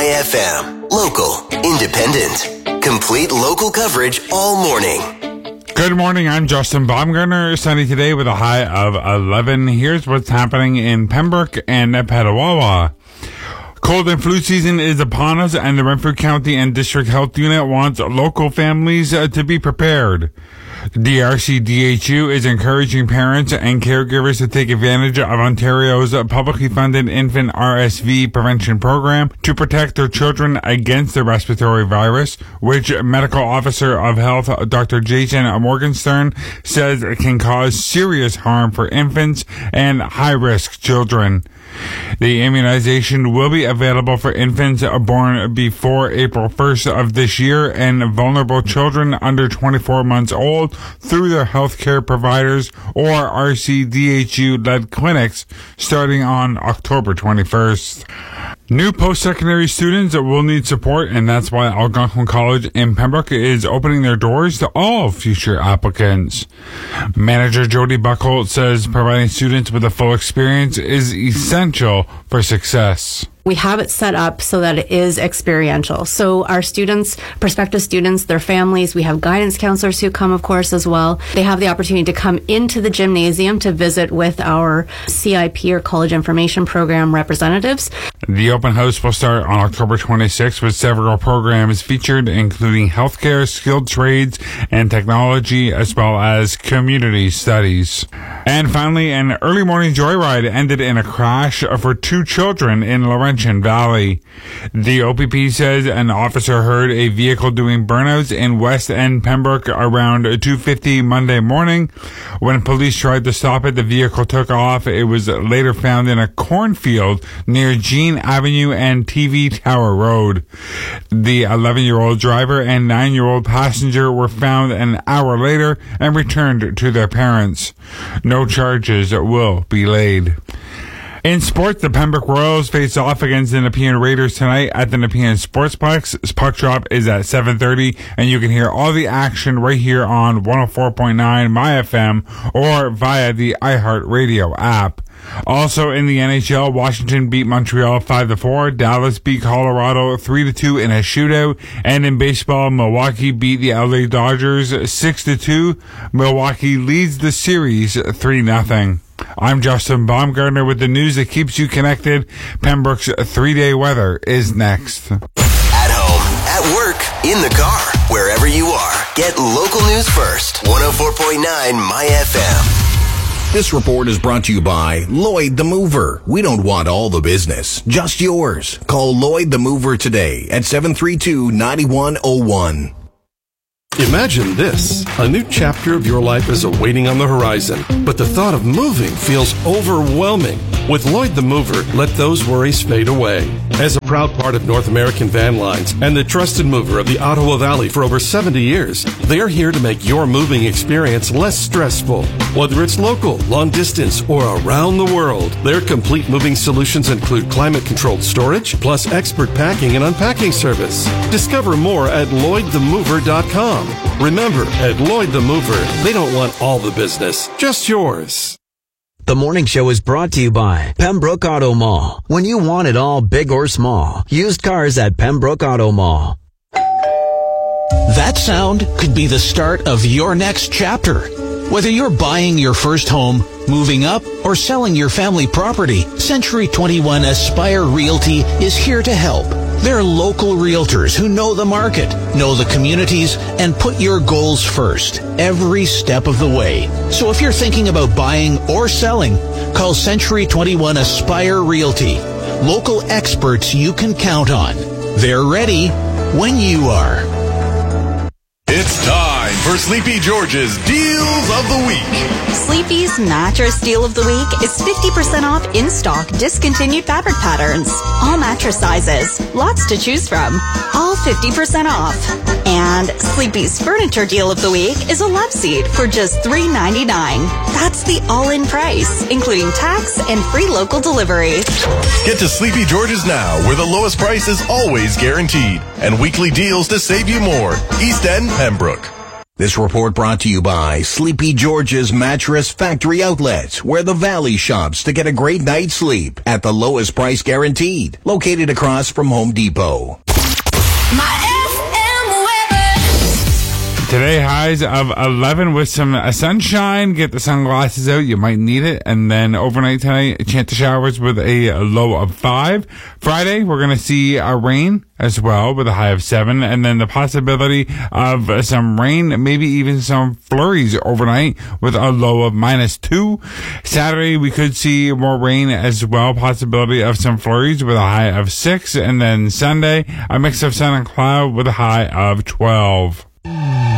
FM. Local, independent, complete local coverage all morning. Good morning, I'm Justin Baumgartner. Sunny today with a high of 11. Here's what's happening in Pembroke and Petawawa. Cold and flu season is upon us, and the Renfrew County and District Health Unit wants local families to be prepared. The RCDHU is encouraging parents and caregivers to take advantage of Ontario's publicly funded infant RSV prevention program to protect their children against the respiratory virus, which Medical Officer of Health Dr. Jason Morgenstern says can cause serious harm for infants and high-risk children. The immunization will be available for infants born before April 1st of this year and vulnerable children under 24 months old through their healthcare providers or RCDHU-led clinics starting on October 21st. New post-secondary students will need support, and that's why Algonquin College in Pembroke is opening their doors to all future applicants. Manager Jody Buckholt says providing students with a full experience is essential for success. We have it set up so that it is experiential. So our students, prospective students, their families, we have guidance counselors who come, of course, as well. They have the opportunity to come into the gymnasium to visit with our CIP or College Information Program representatives. The open house will start on October 26th with several programs featured, including healthcare, skilled trades, and technology, as well as community studies. And finally, an early morning joyride ended in a crash for two children in Laurentian Valley. The OPP says an officer heard a vehicle doing burnouts in West End Pembroke around 2:50 Monday morning. When police tried to stop it, the vehicle took off. It was later found in a cornfield near Jean Avenue and TV Tower Road. The 11-year-old driver and 9-year-old passenger were found an hour later and returned to their parents. No charges will be laid. In sports, the Pembroke Royals face off against the Nepean Raiders tonight at the Nepean Sportsplex. Puck drop is at 7:30, and you can hear all the action right here on 104.9 MyFM or via the iHeartRadio app. Also in the NHL, Washington beat Montreal 5-4. Dallas beat Colorado 3-2 in a shootout. And in baseball, Milwaukee beat the LA Dodgers 6-2. Milwaukee leads the series 3-0. I'm Justin Baumgartner with the news that keeps you connected. Pembroke's 3-day weather is next. At home, at work, in the car, wherever you are. Get local news first. 104.9 MyFM. This report is brought to you by Lloyd the Mover. We don't want all the business, just yours. Call Lloyd the Mover today at 732-9101. Imagine this. A new chapter of your life is awaiting on the horizon, but the thought of moving feels overwhelming. With Lloyd the Mover, let those worries fade away. As a proud part of North American Van Lines and the trusted mover of the Ottawa Valley for over 70 years, they're here to make your moving experience less stressful. Whether it's local, long distance, or around the world, their complete moving solutions include climate-controlled storage, plus expert packing and unpacking service. Discover more at LloydTheMover.com. Remember, at Lloyd the Mover, they don't want all the business, just yours. The morning show is brought to you by Pembroke Auto Mall. When you want it all, big or small, used cars at Pembroke Auto Mall. That sound could be the start of your next chapter. Whether you're buying your first home, moving up, or selling your family property, Century 21 Aspire Realty is here to help. They're local realtors who know the market, know the communities, and put your goals first every step of the way. So if you're thinking about buying or selling, call Century 21 Aspire Realty. Local experts you can count on. They're ready when you are. It's time for Sleepy George's Deals of the Week. Sleepy's Mattress Deal of the Week is 50% off in-stock discontinued fabric patterns. All mattress sizes. Lots to choose from. All 50% off. And Sleepy's Furniture Deal of the Week is a love seat for just $3.99. That's the all-in price, including tax and free local delivery. Get to Sleepy George's now, where the lowest price is always guaranteed. And weekly deals to save you more. East End, Pembroke. This report brought to you by Sleepy George's Mattress Factory Outlets, where the Valley shops to get a great night's sleep at the lowest price guaranteed. Located across from Home Depot. Today, highs of 11 with some sunshine. Get the sunglasses out. You might need it. And then overnight tonight, a chance of showers with a low of 5. Friday, we're going to see a rain as well with a high of 7. And then the possibility of some rain, maybe even some flurries overnight with a low of -2. Saturday, we could see more rain as well. Possibility of some flurries with a high of 6. And then Sunday, a mix of sun and cloud with a high of 12.